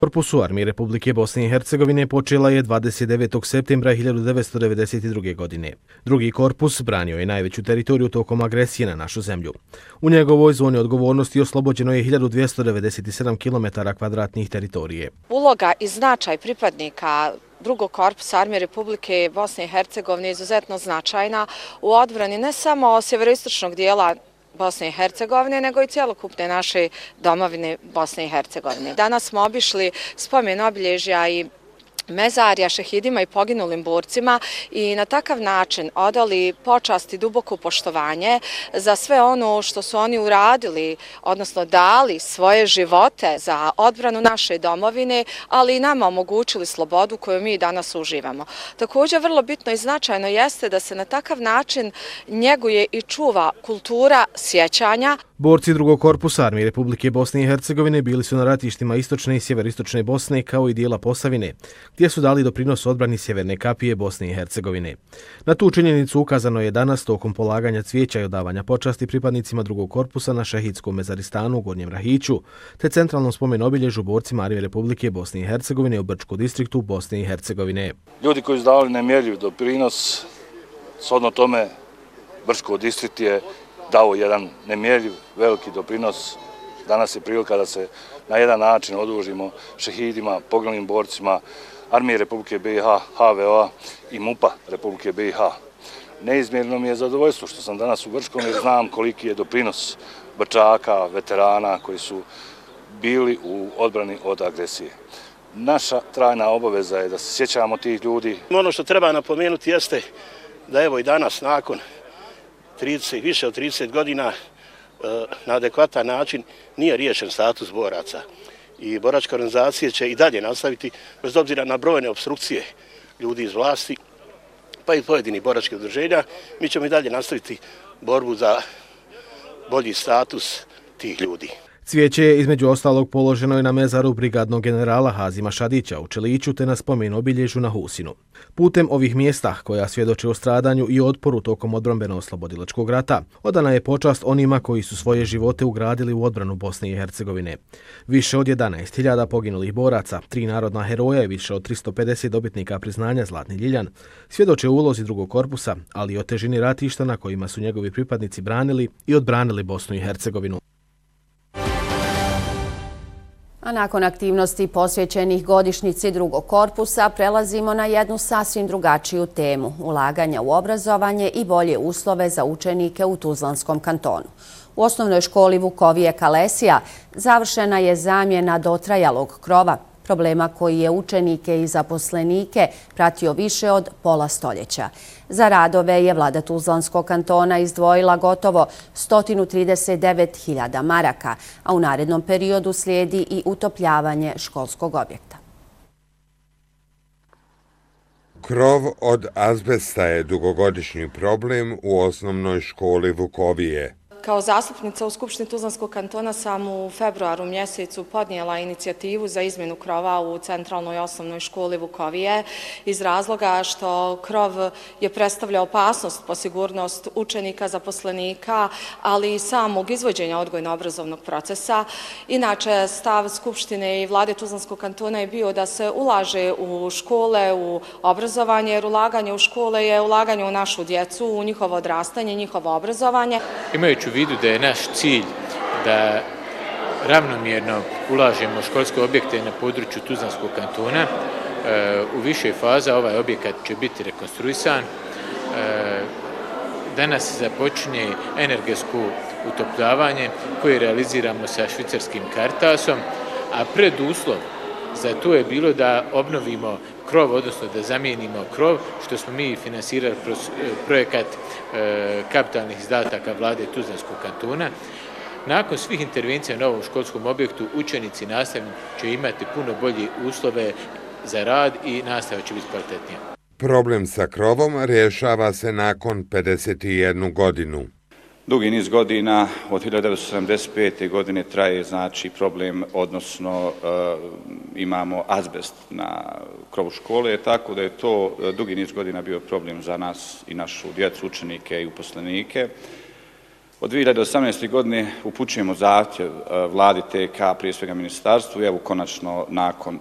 Korpusu Armije Republike Bosne i Hercegovine počela je 29. septembra 1992. godine. Drugi korpus branio je najveću teritoriju tokom agresije na našu zemlju. U njegovoj zoni odgovornosti oslobođeno je 1297 km² teritorije. Uloga i značaj pripadnika drugog korpusa Armije Republike Bosne i Hercegovine je izuzetno značajna u odbrani ne samo sjeveroistočnog dijela Bosne i Hercegovine, nego i cjelokupne naše domovine Bosne i Hercegovine. Danas smo obišli spomen obilježja i mezarja šehidima i poginulim borcima i na takav način odali počast i duboko poštovanje za sve ono što su oni uradili, odnosno dali svoje živote za odbranu naše domovine, ali i nama omogućili slobodu koju mi danas uživamo. Također, vrlo bitno i značajno jeste da se na takav način njeguje i čuva kultura sjećanja. Borci drugog korpusa Armije Republike Bosne i Hercegovine bili su na ratištima istočne i sjeveristočne Bosne kao i dijela Posavine, gdje su dali doprinos odbrani Sjeverne kapije Bosne i Hercegovine. Na tu činjenicu ukazano je danas tokom polaganja cvijeća i odavanja počasti pripadnicima drugog korpusa na Šehidskom mezaristanu u Gornjem Rahiću, te centralnom spomen obilježju borcima Armije Republike Bosne i Hercegovine u Brčkom distriktu Bosne i Hercegovine. Ljudi koji su dali nemjerljiv doprinos, shodno tome Brčko distrikt je dao jedan nemjerljiv veliki doprinos. Danas je prilika da se na jedan način odužimo šehidima, poginulim borcima Armije Republike BiH, HVO i MUP-a Republike BiH. Neizmjerno mi je zadovoljstvo što sam danas u Brčkom jer znam koliki je doprinos Brčaka, veterana koji su bili u odbrani od agresije. Naša trajna obaveza je da se sjećamo tih ljudi. Ono što treba napomenuti jeste da evo i danas nakon više od 30 godina na adekvatan način nije riješen status boraca. I boračke organizacije će i dalje nastaviti, bez obzira na brojne opstrukcije ljudi iz vlasti, pa i pojedinih boračkih udruženja, mi ćemo i dalje nastaviti borbu za bolji status tih ljudi. Cvijeće je između ostalog položeno i na mezaru brigadnog generala Hazima Šadića u Čeliću te na spomen obilježju na Husinu. Putem ovih mjesta, koja svjedoče o stradanju i otporu tokom odbrambeno-oslobodilačkog rata, odana je počast onima koji su svoje živote ugradili u odbranu Bosne i Hercegovine. Više od 11.000 poginulih boraca, 3 narodna heroja i više od 350 dobitnika priznanja Zlatni Ljiljan svjedoče o ulozi drugog korpusa, ali i o težini ratišta na kojima su njegovi pripadnici branili i odbranili Bosnu i Hercegovinu. A nakon aktivnosti posvećenih godišnjici drugog korpusa prelazimo na jednu sasvim drugačiju temu, ulaganja u obrazovanje i bolje uslove za učenike u Tuzlanskom kantonu. U osnovnoj školi Vukovije Kalesija završena je zamjena dotrajalog krova, problema koji je učenike i zaposlenike pratio više od pola stoljeća. Za radove je vlada Tuzlanskog kantona izdvojila gotovo 139.000 maraka, a u narednom periodu slijedi i utopljavanje školskog objekta. Krov od azbesta je dugogodišnji problem u osnovnoj školi Vukovije. Kao zastupnica u Skupštini Tuzlanskog kantona sam u februaru mjesecu podnijela inicijativu za izmjenu krova u centralnoj osnovnoj školi Vukovije iz razloga što krov je predstavljao opasnost po sigurnost učenika, zaposlenika, ali i samog izvođenja odgojno-obrazovnog procesa. Inače, stav Skupštine i vlade Tuzlanskog kantona je bio da se ulaže u škole, u obrazovanje, jer ulaganje u škole je ulaganje u našu djecu, u njihovo odrastanje, njihovo obrazovanje. Imajući u vidu da je naš cilj da ravnomjerno ulažemo u školske objekte na području Tuzlanskog kantona, u više faza ovaj objekat će biti rekonstruisan. Danas započinje energetsko utopljavanje koje realiziramo sa švicarskim Caritasom, a preduslov za to je bilo da obnovimo krov, odnosno da zamijenimo krov, što smo mi finansirali kroz projekat kapitalnih izdataka vlade Tuzlanskog kantona. Nakon svih intervencija na ovom školskom objektu, učenici i nastavnici će imati puno bolje uslove za rad i nastava će biti kvalitetnija. Problem sa krovom rješava se nakon 51 godinu. Dugi niz godina, od 1975. godine traje problem, odnosno imamo azbest na krovu škole, tako da je to dugi niz godina bio problem za nas i našu djecu, učenike i uposlenike. Od 2018. godine upućujemo zahtjev vladi TK, prije svega ministarstvu, i evo konačno nakon